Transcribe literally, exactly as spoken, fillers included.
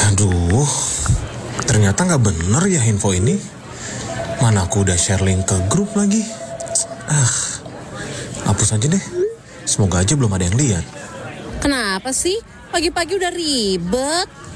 Aduh, ternyata gak bener ya info ini. Mana aku udah share link ke grup lagi. Ah, hapus aja deh. Semoga aja belum ada yang lihat. Kenapa sih? Pagi-pagi udah ribet.